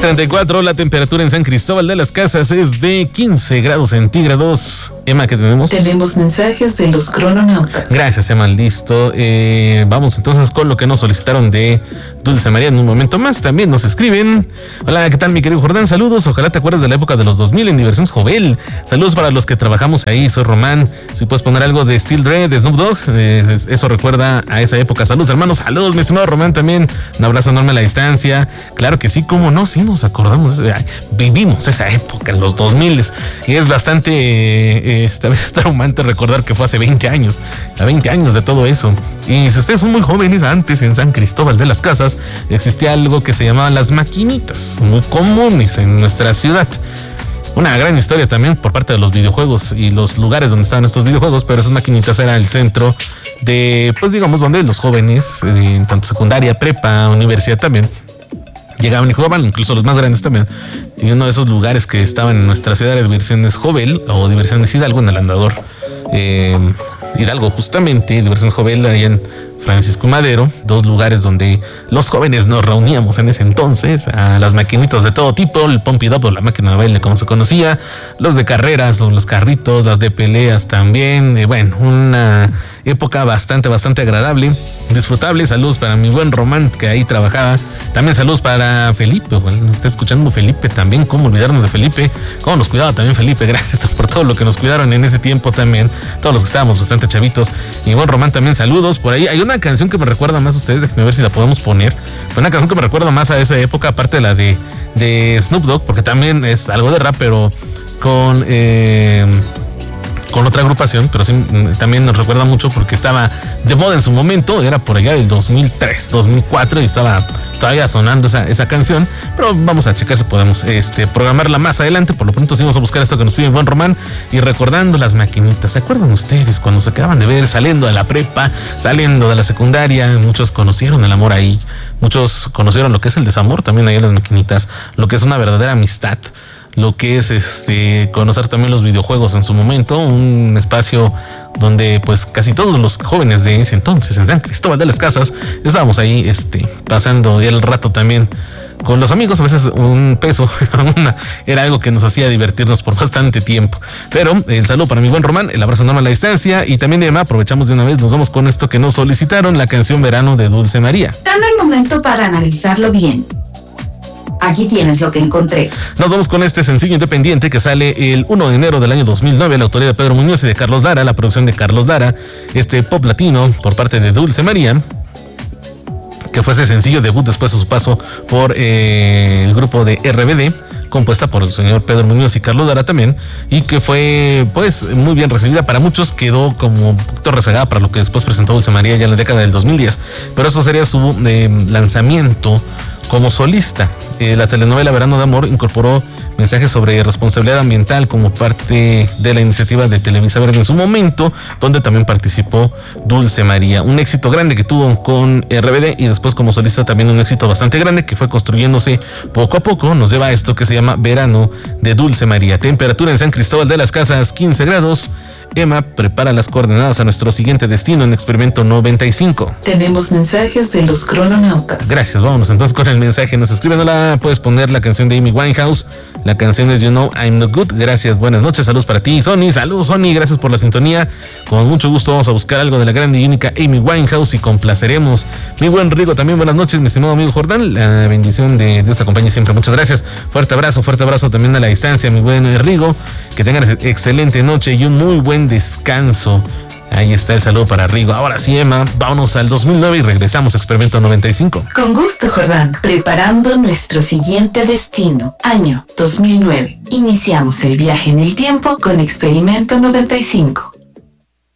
10:34, la temperatura en San Cristóbal de las Casas es de 15 grados centígrados. Emma, ¿qué tenemos? Tenemos mensajes de los crononautas. Gracias, Emma, listo. Vamos entonces con lo que nos solicitaron de Dulce María en un momento más. También nos escriben. Hola, ¿qué tal, mi querido Jordán? Saludos, ojalá te acuerdes de la época de los 2000 en Diversión Jovel. Saludos para los que trabajamos ahí, soy Román. Si puedes poner algo de Steel Dre, de Snoop Dogg, eso recuerda a esa época. Saludos, hermanos, saludos, mi estimado Román, también. Un abrazo enorme a la distancia. Claro que sí, cómo no, sí nos acordamos, vivimos esa época en los 2000 y es bastante a veces traumante recordar que fue hace 20 años, a 20 años de todo eso. Y si ustedes son muy jóvenes, antes en San Cristóbal de las Casas existía algo que se llamaba las maquinitas, muy comunes en nuestra ciudad. Una gran historia también por parte de los videojuegos y los lugares donde estaban estos videojuegos, pero esas maquinitas eran el centro de, pues digamos, donde los jóvenes, tanto secundaria, prepa, universidad también, llegaban y jugaban, incluso los más grandes también. Y uno de esos lugares que estaban en nuestra ciudad era Diversiones Jovel o Diversiones Hidalgo, en el Andador Hidalgo, justamente, Diversiones Jovel, allá en Francisco y Madero, dos lugares donde los jóvenes nos reuníamos en ese entonces, a las maquinitas de todo tipo, el Pump It Up o la máquina de baile como se conocía, los de carreras, los carritos, las de peleas también, bueno, una época bastante agradable, disfrutable. Saludos para mi buen Román que ahí trabajaba, también saludos para Felipe, bueno, está escuchando Felipe también, cómo olvidarnos de Felipe, cómo nos cuidaba también Felipe, gracias por todo lo que nos cuidaron en ese tiempo también, todos los que estábamos bastante chavitos. Mi buen Román también saludos. Por ahí hay una canción que me recuerda más a ustedes, déjenme ver si la podemos poner, una canción que me recuerda más a esa época, aparte de la de Snoop Dogg, porque también es algo de rap, pero con otra agrupación, pero sí, también nos recuerda mucho porque estaba de moda en su momento, era por allá del 2003, 2004 y estaba todavía sonando esa canción, pero vamos a checar si podemos programarla más adelante. Por lo pronto sí vamos a buscar esto que nos pide Juan Román y recordando las maquinitas. ¿Se acuerdan ustedes cuando se acaban de ver saliendo de la prepa, saliendo de la secundaria? Muchos conocieron el amor ahí, muchos conocieron lo que es el desamor también ahí en las maquinitas, lo que es una verdadera amistad, lo que es conocer también los videojuegos en su momento, un espacio donde pues casi todos los jóvenes de ese entonces en San Cristóbal de las Casas estábamos ahí pasando el rato también con los amigos. A veces un peso era algo que nos hacía divertirnos por bastante tiempo. Pero el saludo para mi buen Román, el abrazo enorme a la distancia y también de Emma, aprovechamos de una vez, nos vamos con esto que nos solicitaron, la canción Verano de Dulce María. Dame el momento para analizarlo bien. Aquí tienes lo que encontré. Nos vamos con este sencillo independiente que sale el 1 de enero del año 2009, la autoría de Pedro Muñoz y de Carlos Lara, la producción de Carlos Lara, pop latino por parte de Dulce María, que fue ese sencillo debut después de su paso por el grupo de RBD, compuesta por el señor Pedro Muñoz y Carlos Lara también, y que fue pues muy bien recibida. Para muchos quedó como un poquito rezagada para lo que después presentó Dulce María ya en la década del 2010, pero eso sería su lanzamiento como solista. La telenovela Verano de Amor incorporó mensajes sobre responsabilidad ambiental como parte de la iniciativa de Televisa Verde en su momento, donde también participó Dulce María. Un éxito grande que tuvo con RBD y después como solista también un éxito bastante grande que fue construyéndose poco a poco. Nos lleva a esto que se llama Verano de Dulce María. Temperatura en San Cristóbal de las Casas, 15 grados. Emma prepara las coordenadas a nuestro siguiente destino en Experimento 95. Tenemos mensajes de los crononautas. Gracias, vámonos entonces con el mensaje. Nos escriben, hola, puedes poner la canción de Amy Winehouse. La canción es You Know I'm Not Good. Gracias, buenas noches, saludos para ti, Sony. Saludos, Sony, gracias por la sintonía. Con mucho gusto vamos a buscar algo de la grande y única Amy Winehouse y complaceremos. Mi buen Rigo, también buenas noches, mi estimado amigo Jordán. La bendición de esta compañía siempre, muchas gracias. Fuerte abrazo también a la distancia, mi buen Rigo. Que tengan excelente noche y un muy buen descanso. Ahí está el saludo para Rigo. Ahora sí, Emma, vámonos al 2009 y regresamos a Experimento 95. Con gusto, Jordán. Preparando nuestro siguiente destino. Año 2009. Iniciamos el viaje en el tiempo con Experimento 95.